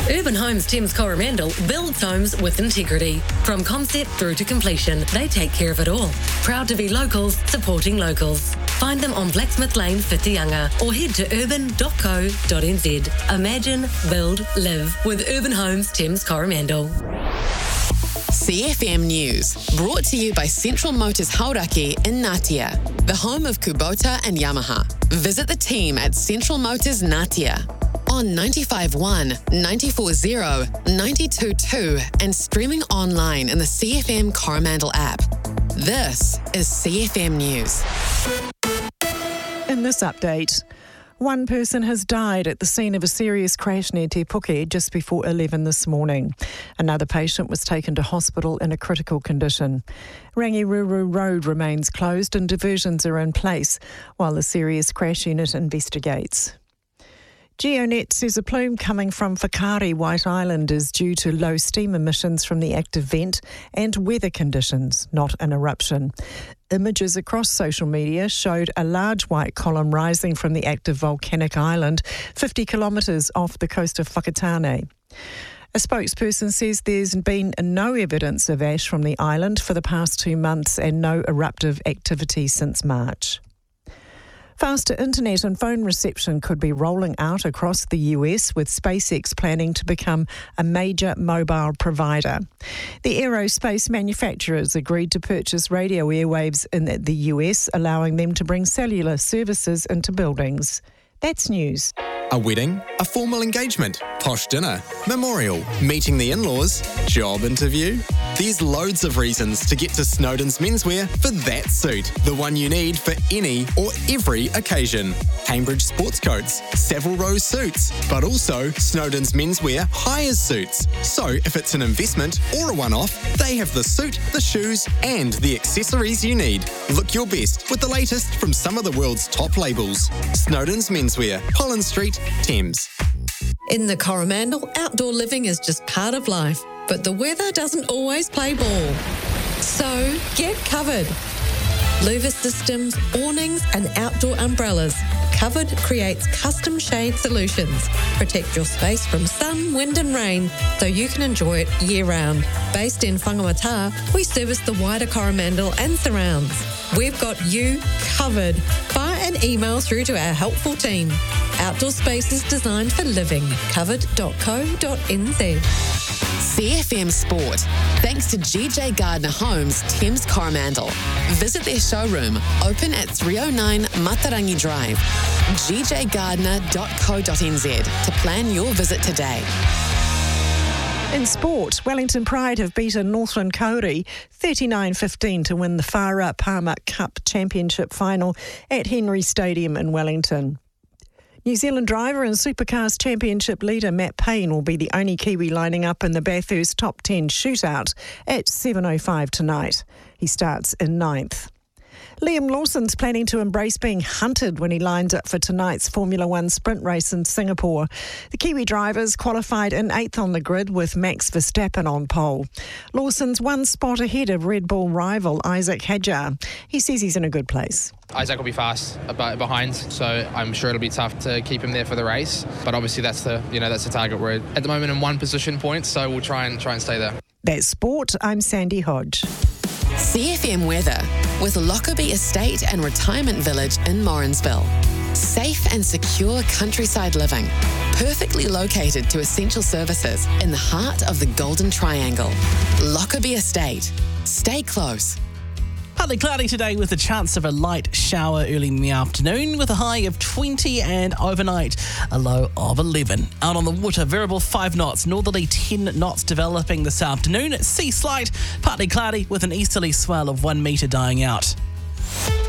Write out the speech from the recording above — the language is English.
Urban Homes Thames Coromandel builds homes with integrity. From concept through to completion, they take care of it all. Proud to be locals, supporting locals. Find them on Blacksmith Lane, Whitianga, or head to urban.co.nz. Imagine, build, live with Urban Homes Thames Coromandel. CFM News, brought to you by Central Motors Hauraki in Ngatea, the home of Kubota and Yamaha. Visit the team at Central Motors Ngatea on 95.1, 94.0, 92.2 and streaming online in the CFM Coromandel app. This is CFM News. In this update, one person has died at the scene of a serious crash near Te Puke just before 11 this morning. Another patient was taken to hospital in a critical condition. Rangiruru Road remains closed and diversions are in place while the serious crash unit investigates. GeoNet says a plume coming from Whakaari, White Island, is due to low steam emissions from the active vent and weather conditions, not an eruption. Images across social media showed a large white column rising from the active volcanic island 50 kilometres off the coast of Whakatane. A spokesperson says there's been no evidence of ash from the island for the past 2 months and no eruptive activity since March. Faster internet and phone reception could be rolling out across the US, with SpaceX planning to become a major mobile provider. The aerospace manufacturers agreed to purchase radio airwaves in the US, allowing them to bring cellular services into buildings. That's news. A wedding, a formal engagement, posh dinner, memorial, meeting the in-laws, job interview. There's loads of reasons to get to Snowden's Menswear for that suit, the one you need for any or every occasion. Cambridge sports coats, Savile Row suits, but also Snowden's Menswear hires suits. So if it's an investment or a one-off, they have the suit, the shoes and the accessories you need. Look your best with the latest from some of the world's top labels. Snowden's Menswear, Holland Street, Thames. In the Coromandel, outdoor living is just part of life, but the weather doesn't always play ball. So get covered. Louver Systems, awnings and outdoor umbrellas. Covered creates custom shade solutions. Protect your space from sun, wind and rain so you can enjoy it year round. Based in Whangamata, we service the wider Coromandel and surrounds. We've got you covered. Fire an email through to our helpful team. Outdoor spaces designed for living. Covered.co.nz. CFM Sport, thanks to GJ Gardner Homes, Thames Coromandel. Visit their showroom, open at 309 Matarangi Drive. gjgardner.co.nz to plan your visit today. In sport, Wellington Pride have beaten Northland Kauri 39-15 to win the Whara Palmer Cup Championship final at Henry Stadium in Wellington. New Zealand driver and Supercars Championship leader Matt Payne will be the only Kiwi lining up in the Bathurst Top 10 shootout at 7:05 tonight. He starts in 9th. Liam Lawson's planning to embrace being hunted when he lines up for tonight's Formula One sprint race in Singapore. The Kiwi drivers qualified in 8th on the grid with Max Verstappen on pole. Lawson's one spot ahead of Red Bull rival Isaac Hadjar. He says he's in a good place. Isaac will be fast behind, so I'm sure it'll be tough to keep him there for the race. But obviously that's the target. We're at the moment in one position point, so we'll try and stay there. That's sport. I'm Sandy Hodge. CFM weather with Lockerbie Estate and Retirement Village in Morrinsville. Safe and secure countryside living, perfectly located to essential services in the heart of the Golden Triangle. Lockerbie Estate. Stay close. Partly cloudy today with a chance of a light shower early in the afternoon with a high of 20 and overnight a low of 11. Out on the water, variable 5 knots, northerly 10 knots developing this afternoon. Sea slight, partly cloudy with an easterly swell of 1 metre dying out.